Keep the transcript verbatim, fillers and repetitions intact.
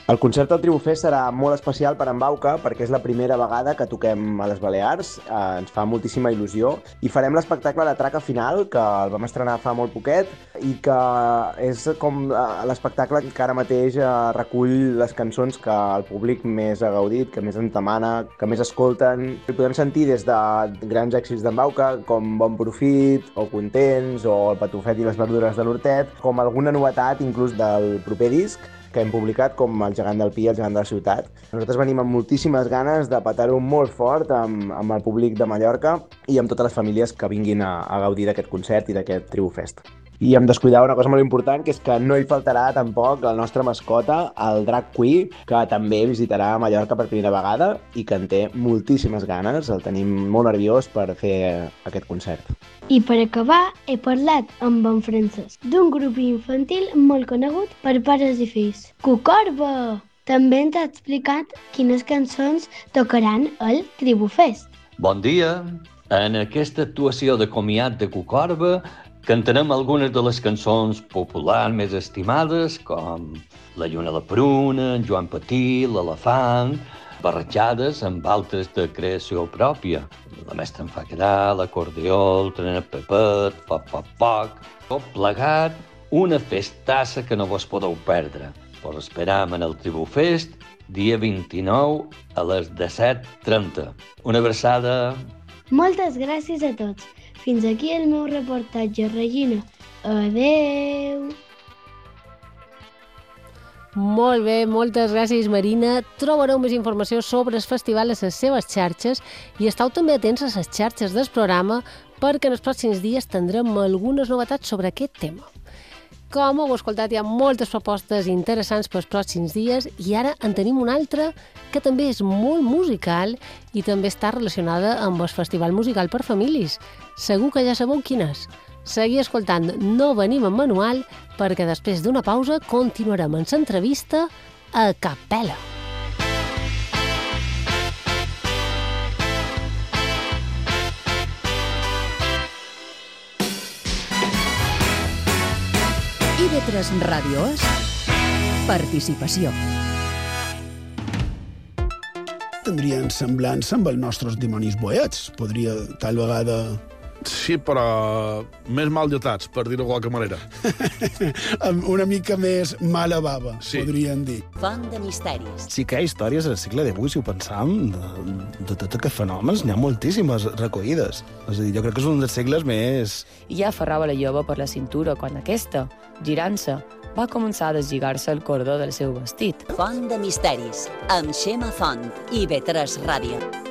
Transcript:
El concert del Tribufest serà molt especial per en Bauca perquè és la primera vegada que toquem a les Balears, eh, ens fa moltíssima il·lusió i farem l'espectacle de Traca Final, que el vam estrenar fa molt poquet i que és com eh, l'espectacle que ara mateix eh, recull les cançons que el públic més ha gaudit, que més ens demana, que més escolten. I podem sentir des de grans èxits d'en Bauca, com Bon Profit, o Contents, o El Patufet i les verdures de l'Hortet, com alguna novetat inclús del proper disc, que hem publicat, com El gegant del Pi i El gegant de la ciutat. Nosaltres venim amb moltíssimes ganes de petar-ho molt fort amb, amb el públic de Mallorca i amb totes les famílies que vinguin a, a gaudir d'aquest concert i d'aquest Tribufest. I em descuidava una cosa molt important, que és que no hi faltarà tampoc la nostra mascota, el Drac Qui, que també visitarà Mallorca per primera vegada i que en té moltíssimes ganes. El tenim molt nerviós per fer aquest concert. I per acabar, he parlat amb en Francesc d'un grup infantil molt conegut per pares i fills, Cucorba! També ens ha explicat quines cançons tocaran al Tribufest. Bon dia! En aquesta actuació de comiat de Cucorba cantarem algunes de les cançons populars més estimades, com La lluna a la pruna, en Joan Patí, l'elefant, barrejades amb altres de creació pròpia. La mestra em fa quedar, l'acordió, el trenet pepet, poc, poc, poc... Tot plegat, una festassa que no vos podeu perdre. Vos esperam en el Tribufest, dia vint-i-nou a les disset trenta. Una abraçada. Moltes gràcies a tots. Fins aquí el meu reportatge, Regina. Adeu! Molt bé, moltes gràcies, Marina. Trobareu més informació sobre el festival a les seves xarxes i esteu també atents a les xarxes del programa perquè en els pròxims dies tindrem algunes novetats sobre aquest tema. Com heu escoltat, hi ha moltes propostes interessants pels pròxims dies i ara en tenim una altra que també és molt musical i també està relacionada amb el Festival Musical per Famílies. Segur que ja sabeu quin és. Seguir escoltant No venim en manual perquè després d'una pausa continuarem amb l'entrevista a capella. I V tres Ràdio és participació. Tindrien semblança amb els nostres dimonis boets. Podria, tal vegada... Sí, però més mal dotats, per dir-ho de qualque manera. Amb una mica més mala bava, sí. Podríem dir. Font de misteris. Sí que hi ha històries al segle divuit, si ho pensam, de, de tots aquests fenòmens, n'hi ha moltíssimes recollides. És a dir, jo crec que és un dels segles més... I ja aferrava la jove per la cintura quan aquesta, girant-se, va començar a deslligar-se el cordó del seu vestit. Font de misteris, amb Xema Font i V tres Ràdio.